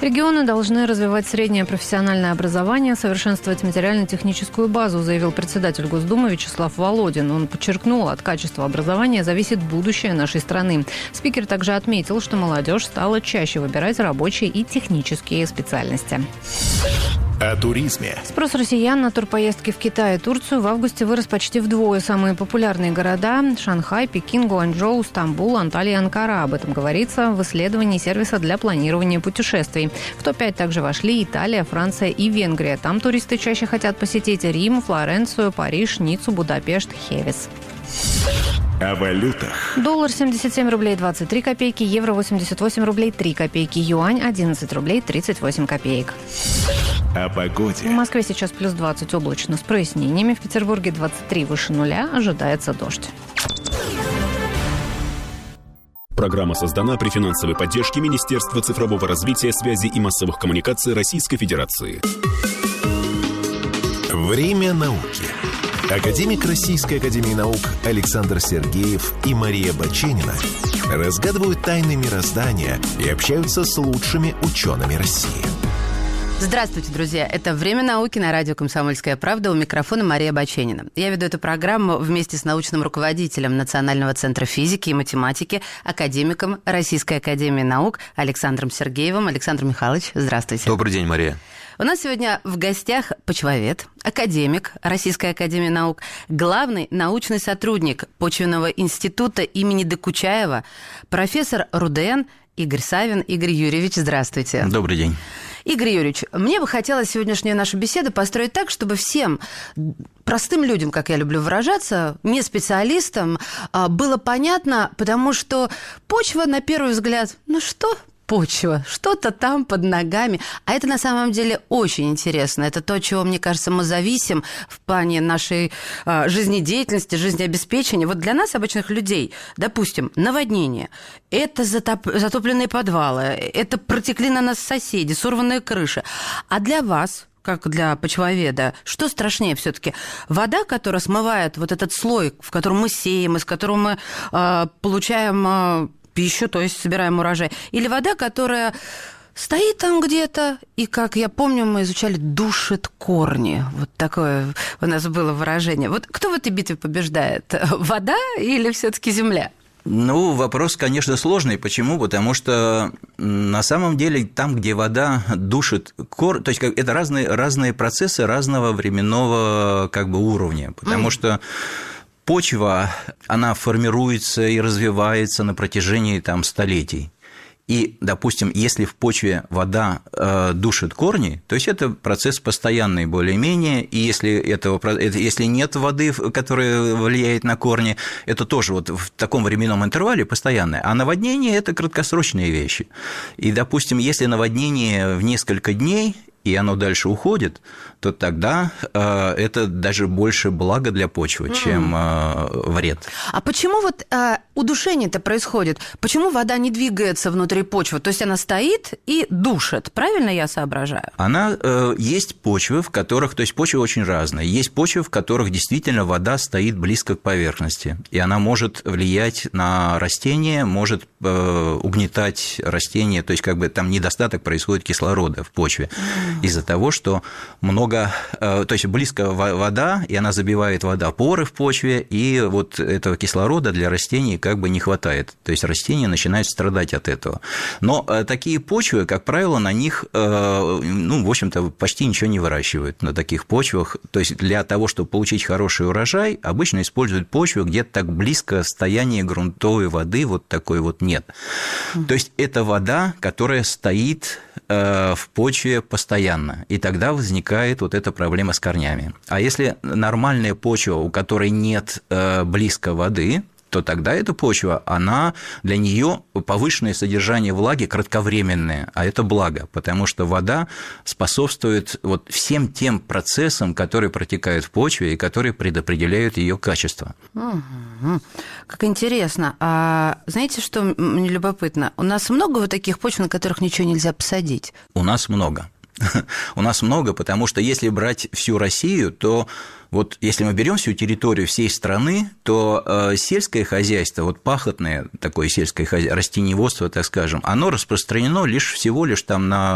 Регионы должны развивать среднее профессиональное образование, совершенствовать материально-техническую базу, заявил председатель Госдумы Вячеслав Володин. Он подчеркнул, от качества образования зависит будущее нашей страны. Спикер также отметил, что молодежь стала чаще выбирать рабочие и технические специальности. О туризме. Спрос россиян на турпоездки в Китай и Турцию в августе вырос почти вдвое. Самые популярные города – Шанхай, Пекин, Гуанчжоу, Стамбул, Анталия и Анкара. Об этом говорится в исследовании сервиса для планирования путешествий. В топ-5 также вошли Италия, Франция и Венгрия. Там туристы чаще хотят посетить Рим, Флоренцию, Париж, Ниццу, Будапешт, Хевес. О валютах. Доллар 77 рублей 23 копейки, евро 88 рублей 3 копейки, юань 11 рублей 38 копеек. О погоде. В Москве сейчас плюс 20, облачно с прояснениями. В Петербурге 23, выше нуля, ожидается дождь. Программа создана при финансовой поддержке Министерства цифрового развития, связи и массовых коммуникаций Российской Федерации. Время науки. Академик Российской академии наук Александр Сергеев и Мария Баченина разгадывают тайны мироздания и общаются с лучшими учеными России. Здравствуйте, друзья. Это «Время науки» на радио «Комсомольская правда». У микрофона Мария Баченина. Я веду эту программу вместе с научным руководителем Национального центра физики и математики, академиком Российской академии наук Александром Сергеевым. Александр Михайлович, здравствуйте. Добрый день, Мария. У нас сегодня в гостях почвовед, академик Российской академии наук, главный научный сотрудник Почвенного института имени Докучаева, профессор РУДН Игорь Савин. Игорь Юрьевич, здравствуйте. Добрый день. Игорь Юрьевич, мне бы хотелось сегодняшнюю нашу беседу построить так, чтобы всем простым людям, как я люблю выражаться, не специалистам, было понятно, потому что почва, на первый взгляд, ну что почва, что-то там под ногами. А это на самом деле очень интересно. Это то, от чего, мне кажется, мы зависим в плане нашей жизнедеятельности, жизнеобеспечения. Вот для нас, обычных людей, допустим, наводнение – это затопленные подвалы, это протекли на нас соседи, сорванные крыши. А для вас, как для почвоведа, что страшнее все-таки? Вода, которая смывает вот этот слой, в котором мы сеем, из которого мы получаем пищу, то есть собираем урожай, или вода, которая стоит там где-то, и, как я помню, мы изучали, душит корни. Вот такое у нас было выражение. Вот кто в этой битве побеждает? Вода или все-таки земля? Ну, вопрос, конечно, сложный. Почему? Потому что на самом деле там, где вода душит корни, то есть это разные процессы разного временного уровня. Потому что почва, она формируется и развивается на протяжении столетий. И, допустим, если в почве вода душит корни, то есть это процесс постоянный более-менее, и если нет воды, которая влияет на корни, это тоже вот в таком временном интервале постоянное. А наводнение – это краткосрочные вещи. И, допустим, если наводнение в несколько дней, и оно дальше уходит, то тогда это даже больше благо для почвы, чем вред. А почему вот удушение-то происходит? Почему вода не двигается внутри почвы? То есть она стоит и душит, правильно я соображаю? Есть почвы, в которых, то есть почвы очень разные. Есть почвы, в которых действительно вода стоит близко к поверхности, и она может влиять на растения, может угнетать растения, то есть там недостаток происходит кислорода в почве. Из-за того, что то есть близко вода, и она забивает водопоры в почве, и вот этого кислорода для растений не хватает. То есть растения начинают страдать от этого. Но такие почвы, как правило, на них, в общем-то, почти ничего не выращивают на таких почвах. То есть для того, чтобы получить хороший урожай, обычно используют почву, где-то так близко состояние грунтовой воды вот такой вот нет. То есть это вода, которая стоит в почве постоянно, и тогда возникает вот эта проблема с корнями. А если нормальная почва, у которой нет близко воды, то тогда эта почва, для нее повышенное содержание влаги кратковременное, а это благо, потому что вода способствует всем тем процессам, которые протекают в почве и которые предопределяют ее качество. Как интересно. А знаете, что мне любопытно? У нас много вот таких почв, на которых ничего нельзя посадить? У нас много. У нас много, потому что если брать всю Россию, то вот если мы берем всю территорию всей страны, то сельское хозяйство, пахотное такое сельское хозяйство, растениеводство, так скажем, оно распространено всего лишь на